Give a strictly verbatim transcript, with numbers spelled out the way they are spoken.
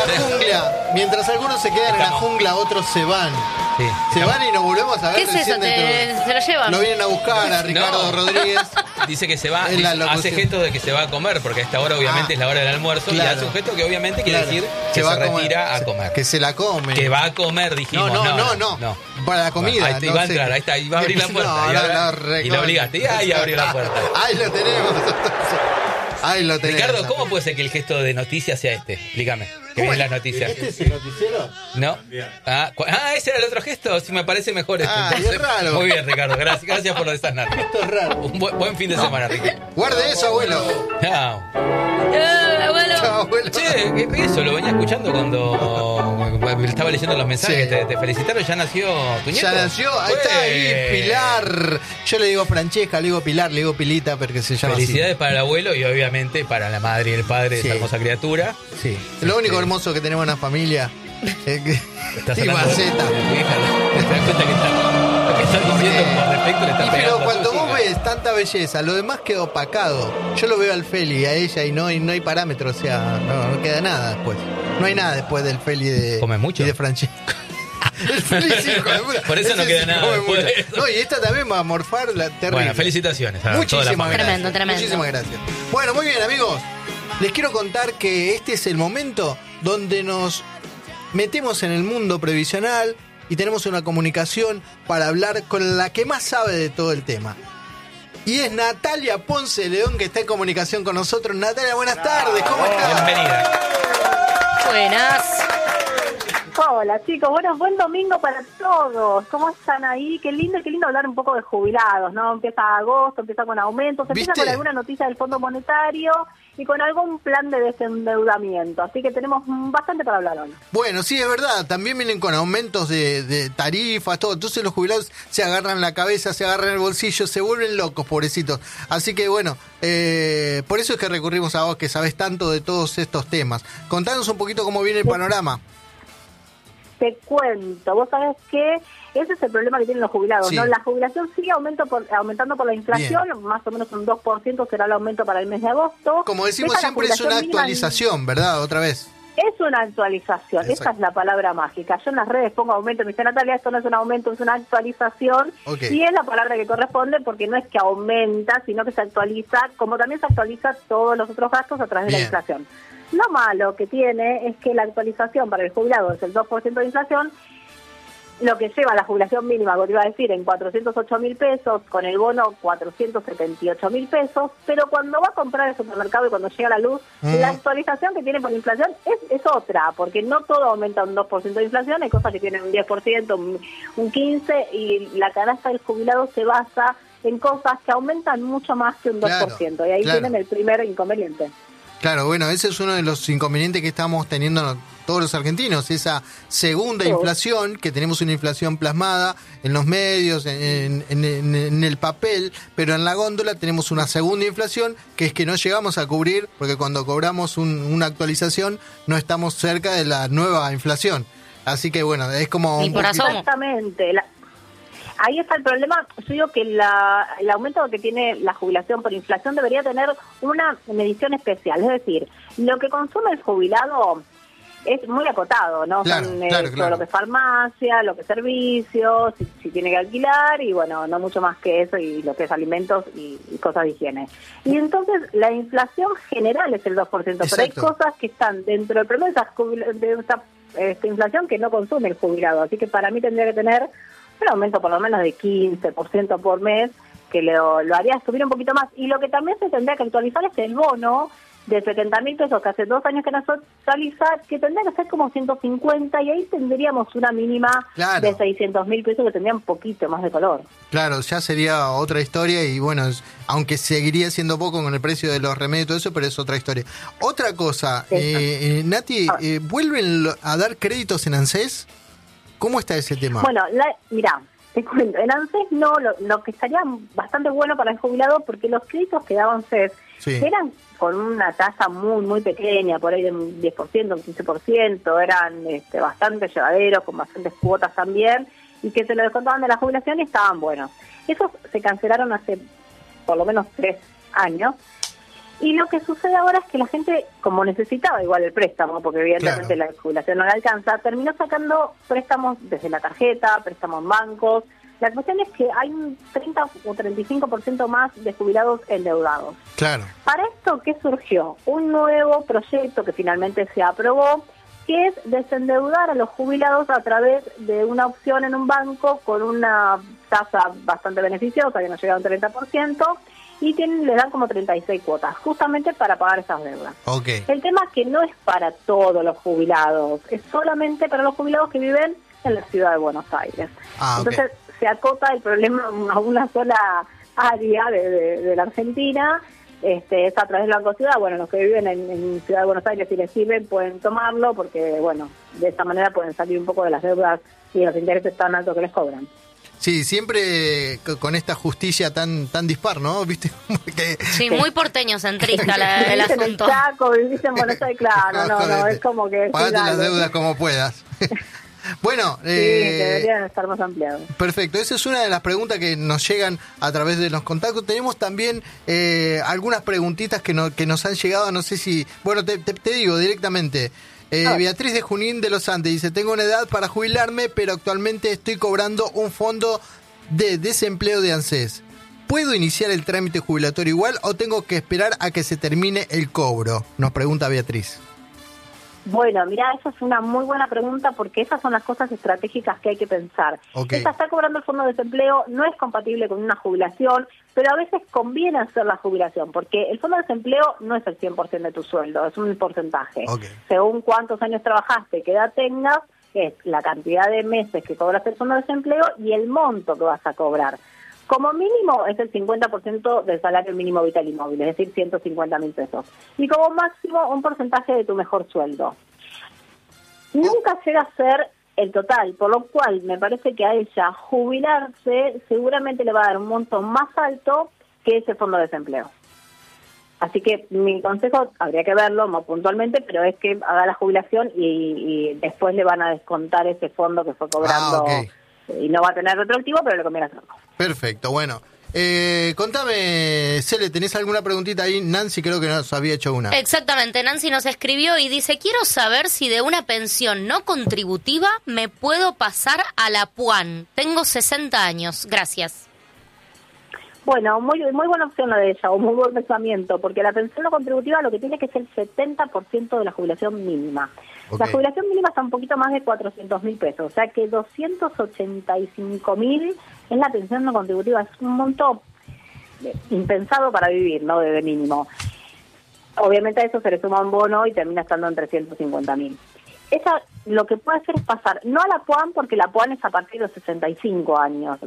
jungla, mientras algunos se quedan en la jungla, otros se van. Sí, se van y nos volvemos a ver. ¿Qué es eso? ¿Te, ¿Se lo llevan? Nos vienen a buscar a Ricardo No. Rodríguez. Dice que se va, En la dice- hace locución. gestos de que se va a comer, porque a esta hora obviamente Ah, es la hora del almuerzo, claro. y hace un gesto que obviamente quiere Claro. decir que se, va a comer. retira a Se- comer. Que se la come. Que va a comer, dijimos. No, no, no, no. Para la comida. Ahí, está, no va a sé. entrar, ahí está, y va a abrir la puerta. No, y, no, ahora- no, y recontra. lo obligaste, y ahí abrió la puerta. Ahí lo tenemos. Ahí lo tenemos. Ricardo, ¿cómo puede ser que el gesto de noticias sea este? Explícame. Que ¿Cómo ven es? las noticias. ¿Este es el noticiero? ¿No? Ah, cu- ah, ese era el otro gesto. Sí, me parece mejor este. Ah, entonces. es raro. Muy bien, Ricardo. Gracias, gracias por desasnar. Esto es raro. Un buen, buen fin de semana, Ricardo. Guarde eso, abuelo. Chao. Eh, abuelo. Chao, abuelo. Che, ¿qué- qué eso? Lo venía escuchando cuando estaba leyendo los mensajes. Sí. Te, te felicitaron. ¿Ya nació tu nieto? Ya nació, ahí está ahí, Pilar. Yo le digo Francesca, le digo Pilar, le digo Pilita, porque se llama Felicidades para el abuelo y obviamente para la madre y el padre de Sí. esa hermosa criatura. así. Sí. Lo único hermoso que tenemos en la familia es que... Estás y hablando de tu Maceta. hija, ¿no? ¿Te das cuenta que está, lo que estás diciendo con respecto le está Y pegando pero a cuando tus vos hijas? ves tanta belleza, lo demás queda opacado. Yo lo veo al Feli, a ella, y no, y no hay parámetro, o sea, no, no queda nada después. No hay nada después del Feli de, ¿Come mucho? y de Francesca. El Feli sí, hijo de puta. Por eso no Ese queda sí nada come después mucho. de eso. No, y esta también va a morfar la terrible. Bueno, felicitaciones a toda la Muchísimas familia. gracias. Tremendo, tremendo. Muchísimas gracias. Bueno, muy bien, amigos. Les quiero contar que este es el momento donde nos metemos en el mundo previsional y tenemos una comunicación para hablar con la que más sabe de todo el tema. Y es Natalia Ponce León, que está en comunicación con nosotros. Natalia, buenas tardes, ¿cómo estás? Bienvenida. Buenas. Hola chicos, bueno, buen domingo para todos. ¿Cómo están ahí? Qué lindo, qué lindo hablar un poco de jubilados, ¿no? Empieza agosto, empieza con aumentos, empieza ¿Viste? con alguna noticia del Fondo Monetario y con algún plan de desendeudamiento. Así que tenemos bastante para hablar hoy. Bueno, sí, es verdad, también vienen con aumentos de, de tarifas, todo. Entonces los jubilados se agarran la cabeza, se agarran el bolsillo, se vuelven locos, pobrecitos. Así que bueno, eh, por eso es que recurrimos a vos, que sabés tanto de todos estos temas. Contanos un poquito cómo viene el panorama. Te cuento, vos sabés que ese es el problema que tienen los jubilados, Sí. ¿no? La jubilación sigue aumento por, aumentando por la inflación, más o menos un dos por ciento será el aumento para el mes de agosto. Como decimos Deja la siempre, es una jubilación mínima en- actualización, ¿verdad? Otra vez. Es una actualización, Exacto. esa es la palabra mágica. Yo en las redes pongo aumento, me dice Natalia, esto no es un aumento, es una actualización. Ok. Y es la palabra que corresponde porque no es que aumenta, sino que se actualiza, como también se actualiza todos los otros gastos a través de Bien. la inflación. Lo malo que tiene es que la actualización para el jubilado es el dos por ciento de inflación, lo que lleva a la jubilación mínima, como te iba a decir, en cuatrocientos ocho mil pesos, con el bono cuatrocientos setenta y ocho mil pesos, pero cuando va a comprar el supermercado y cuando llega la luz, Mm. la actualización que tiene por inflación es, es otra, porque no todo aumenta un dos por ciento de inflación, hay cosas que tienen un diez por ciento, un, un quince por ciento, y la canasta del jubilado se basa en cosas que aumentan mucho más que un dos por ciento, Claro, y ahí claro. tienen el primer inconveniente. Claro, bueno, ese es uno de los inconvenientes que estamos teniendo todos los argentinos, esa segunda Sí. inflación, que tenemos una inflación plasmada en los medios, en, en- en- en el papel, pero en la góndola tenemos una segunda inflación, que es que no llegamos a cubrir, porque cuando cobramos un- una actualización no estamos cerca de la nueva inflación. Así que bueno, es como... Y un por poquito- asomo. Exactamente. La- ahí está el problema. Yo digo que la, el aumento que tiene la jubilación por inflación debería tener una medición especial. Es decir, lo que consume el jubilado es muy acotado, ¿no? Claro, Son eh, claro, todo claro. lo que es farmacia, lo que es servicios, si, si tiene que alquilar y bueno, no mucho más que eso y lo que es alimentos y, y cosas de higiene. Y entonces la inflación general es el dos por ciento, pero hay Exacto. cosas que están dentro del promedio de esa, jubila- de esa este, inflación que no consume el jubilado. Así que para mí tendría que tener un aumento por lo menos de quince por ciento por mes, que lo, lo haría subir un poquito más. Y lo que también se tendría que actualizar es el bono de setenta mil pesos, que hace dos años que no se actualiza, que tendría que ser como ciento cincuenta, y ahí tendríamos una mínima Claro. de seiscientos mil pesos que tendría un poquito más de color. Claro, ya sería otra historia y bueno, es- aunque seguiría siendo poco con el precio de los remedios y todo eso, pero es otra historia. Otra cosa, Sí. eh, eh, Nati, Ah. eh, ¿vuelven lo- a dar créditos en ANSES? ¿Cómo está ese tema? Bueno, la, mirá, te cuento, en ANSES no, lo, lo que estaría bastante bueno para el jubilado, porque los créditos que daba ANSES Sí. eran con una tasa muy, muy pequeña, por ahí de un diez por ciento, un quince por ciento, eran este, bastante llevaderos, con bastantes cuotas también, y que se lo descontaban de la jubilación y estaban buenos. Esos se cancelaron hace por lo menos tres años, Y lo que sucede ahora es que la gente, como necesitaba igual el préstamo, porque evidentemente Claro. la jubilación no le alcanza, terminó sacando préstamos desde la tarjeta, préstamos en bancos. La cuestión es que hay un treinta o treinta y cinco por ciento más de jubilados endeudados. Claro. Para esto, ¿qué surgió? Un nuevo proyecto que finalmente se aprobó, que es desendeudar a los jubilados a través de una opción en un banco con una tasa bastante beneficiosa, que no llega a un treinta por ciento, y tienen, le dan como treinta y seis cuotas, justamente para pagar esas deudas. Ok. El tema es que no es para todos los jubilados, es solamente para los jubilados que viven en la ciudad de Buenos Aires. Ah, ok. Entonces se acota el problema a una sola área de, de, de la Argentina. Este, es a través del Banco Ciudad. Bueno, los que viven en, en Ciudad de Buenos Aires, si les sirven, pueden tomarlo, porque, bueno, de esta manera pueden salir un poco de las deudas y de los intereses tan altos que les cobran. Sí, siempre co- con esta justicia tan tan dispar, ¿no? ¿Viste? Que- Sí, muy porteño centrista la- el Vivís en asunto. el Chaco, vivís en Buenos Aires, claro, no, no, es como que... sí, Pagate las dale. deudas como puedas. Bueno, Sí, eh, deberían estar más ampliados. perfecto. Esa es una de las preguntas que nos llegan a través de los contactos. Tenemos también eh, algunas preguntitas que, no, que nos han llegado. No sé si... Bueno, te, te, te digo directamente. Eh, A ver. Beatriz de Junín de los Andes dice: tengo una edad para jubilarme, pero actualmente estoy cobrando un fondo de desempleo de ANSES. ¿Puedo iniciar el trámite jubilatorio igual o tengo que esperar a que se termine el cobro? Nos pregunta Beatriz. Bueno, mira, esa es una muy buena pregunta porque esas son las cosas estratégicas que hay que pensar. Ok. Esta está cobrando el fondo de desempleo, no es compatible con una jubilación, pero a veces conviene hacer la jubilación porque el fondo de desempleo no es el cien por ciento de tu sueldo, es un porcentaje. Ok. Según cuántos años trabajaste, qué edad tengas, es la cantidad de meses que cobras el fondo de desempleo y el monto que vas a cobrar. Como mínimo es el cincuenta por ciento del salario mínimo vital y móvil, es decir, ciento cincuenta mil pesos. Y como máximo un porcentaje de tu mejor sueldo. Nunca llega a ser el total, por lo cual me parece que a ella jubilarse seguramente le va a dar un monto más alto que ese fondo de desempleo. Así que mi consejo, habría que verlo más puntualmente, pero es que haga la jubilación y, y después le van a descontar ese fondo que fue cobrando. Ah, ok. Y no va a tener retroactivo, pero le conviene hacerlo. Perfecto, bueno. Eh, contame, Cele, ¿tenés alguna preguntita ahí? Nancy creo que nos había hecho una. Exactamente, Nancy nos escribió y dice: quiero saber si de una pensión no contributiva me puedo pasar a la PUAN. Tengo sesenta años, gracias. Bueno, muy muy buena opción la de ella, o muy buen pensamiento, porque la pensión no contributiva lo que tiene que es el setenta por ciento de la jubilación mínima. Ok. La jubilación mínima está un poquito más de cuatrocientos mil pesos, o sea que doscientos ochenta y cinco mil es la pensión no contributiva, es un monto eh, impensado para vivir, ¿no? De mínimo. Obviamente a eso se le suma un bono y termina estando en trescientos cincuenta mil. Esa lo que puede hacer es pasar, no a la PUAN, porque la PUAN es a partir de sesenta y cinco años.